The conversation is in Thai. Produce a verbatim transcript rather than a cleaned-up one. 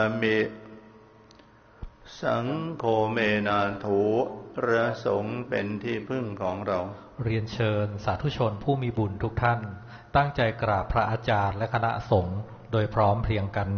มิสังโฆเมนาถูพระสงฆ์เป็นที่พึ่งของเราเรียนเชิญสาธุชนผู้มีบุญทุกท่านตั้งใจกราบพระอาจารย์และคณะสงฆ์โดยพร้อมเพรียงกัน